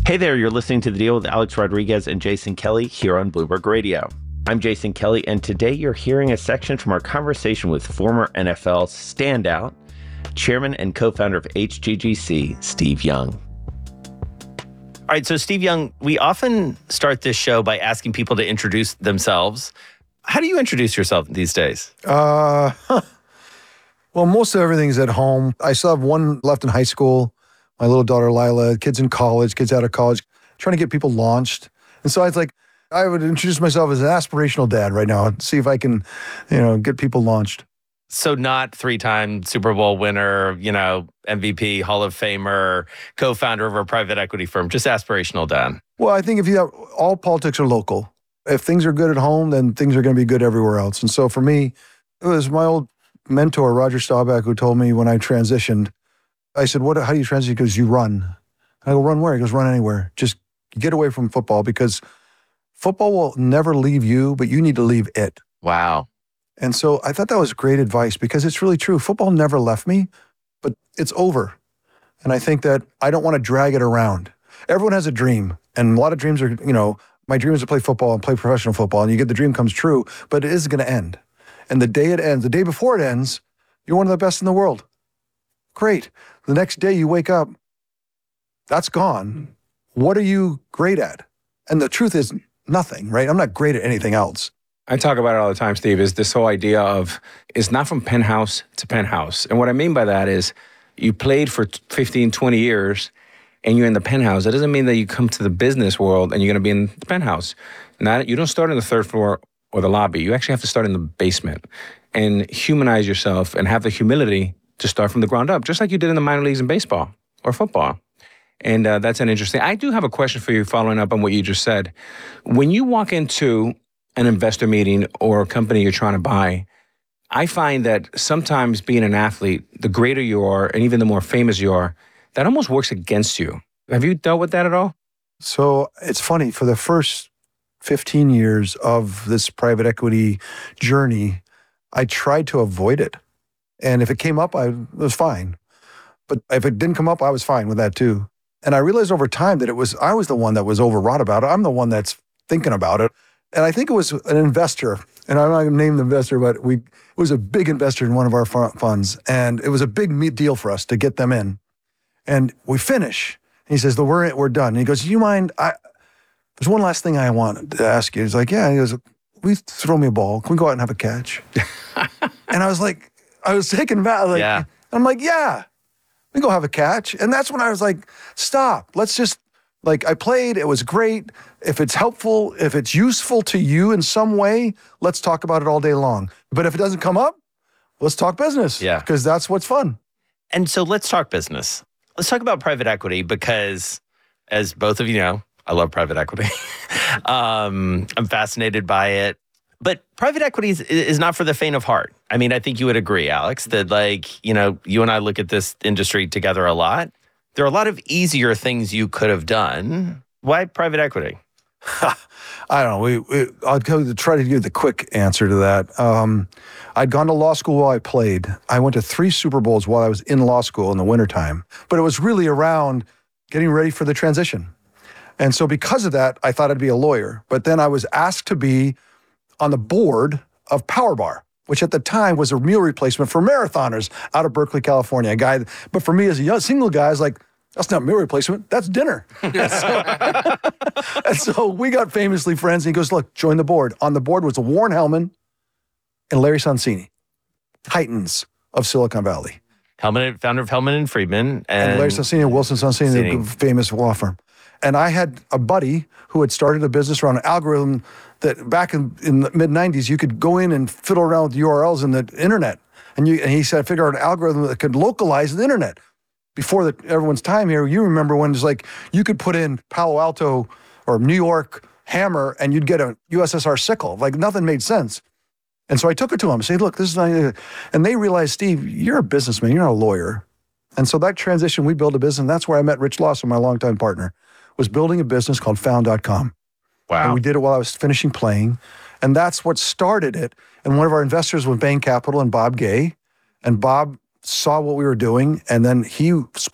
Hey there, you're listening to The Deal with Alex Rodriguez and Jason Kelly here on Bloomberg Radio. I'm Jason Kelly, and today you're hearing a section from our conversation with former NFL standout, chairman and co-founder of HGGC, Steve Young. All right, so Steve Young, we often start this show by asking people to introduce themselves. How do you introduce yourself these days? Well, most of everything's at home. I still have one left in high school. My little daughter, Lila, kids in college, kids out of college, trying to get people launched. And so I would introduce myself as an aspirational dad right now and see if I can, get people launched. So not three-time Super Bowl winner, MVP, Hall of Famer, co-founder of a private equity firm, just aspirational dad. Well, I think if you have, all politics are local. If things are good at home, then things are going to be good everywhere else. And so for me, it was my old mentor, Roger Staubach, who told me when I transitioned, I said, how do you transition? He goes, you run. I go, run where? He goes, run anywhere. Just get away from football because football will never leave you, but you need to leave it. Wow. And so I thought that was great advice because it's really true. Football never left me, but it's over. And I think that I don't want to drag it around. Everyone has a dream, and a lot of dreams are, my dream is to play football and play professional football, and you get the dream comes true, but it is going to end. And the day it ends, the day before it ends, you're one of the best in the world. Great. The next day you wake up, that's gone. What are you great at? And the truth is nothing, right? I'm not great at anything else. I talk about it all the time, Steve, is this whole idea of it's not from penthouse to penthouse. And what I mean by that is you played for 15, 20 years and you're in the penthouse. That doesn't mean that you come to the business world and you're going to be in the penthouse. You don't start on the third floor or the lobby. You actually have to start in the basement and humanize yourself and have the humility to start from the ground up, just like you did in the minor leagues in baseball or football. And that's an interesting. I do have a question for you following up on what you just said. When you walk into an investor meeting or a company you're trying to buy, I find that sometimes being an athlete, the greater you are and even the more famous you are, that almost works against you. Have you dealt with that at all? So it's funny, for the first 15 years of this private equity journey, I tried to avoid it. And if it came up, it was fine. But if it didn't come up, I was fine with that too. And I realized over time that I was the one that was overwrought about it. I'm the one that's thinking about it. And I think it was an investor, and I'm not going to name the investor, but it was a big investor in one of our funds. And it was a big deal for us to get them in. And we finish. And he says, we're done. And he goes, do you mind? There's one last thing I want to ask you. He's like, yeah. He goes, will you throw me a ball? Can we go out and have a catch? And I was taken back. Yeah. I'm like, yeah, we go have a catch. And that's when I was like, stop. Let's just, I played. It was great. If it's helpful, if it's useful to you in some way, let's talk about it all day long. But if it doesn't come up, let's talk business. Yeah. Because that's what's fun. And so let's talk business. Let's talk about private equity because, as both of you know, I love private equity. I'm fascinated by it. But private equity is not for the faint of heart. I mean, I think you would agree, Alex, that you and I look at this industry together a lot. There are a lot of easier things you could have done. Why private equity? I don't know. I'll try to give the quick answer to that. I'd gone to law school while I played. I went to 3 Super Bowls while I was in law school in the wintertime. But it was really around getting ready for the transition. And so because of that, I thought I'd be a lawyer. But then I was asked to be on the board of PowerBar, which at the time was a meal replacement for marathoners out of Berkeley, California. But for me as a young single guy, I was like, that's not meal replacement, that's dinner. And so we got famously friends, and he goes, look, join the board. On the board was Warren Hellman and Larry Sonsini, titans of Silicon Valley. Hellman, founder of Hellman and Friedman. And Larry Sonsini and Wilson Sonsini, the famous law firm. And I had a buddy who had started a business around an algorithm that back in the mid-'90s, you could go in and fiddle around with URLs in the internet. And he said, figure out an algorithm that could localize the internet. Before everyone's time here, you remember when it's like you could put in Palo Alto or New York hammer and you'd get a USSR sickle. Like nothing made sense. And so I took it to him and said, look, this is not, and they realized, Steve, you're a businessman, you're not a lawyer. And so that transition, we built a business, and that's where I met Rich Lawson, my longtime partner, was building a business called Found.com. Wow. And we did it while I was finishing playing. And that's what started it. And one of our investors was Bain Capital and Bob Gay. And Bob saw what we were doing, and then he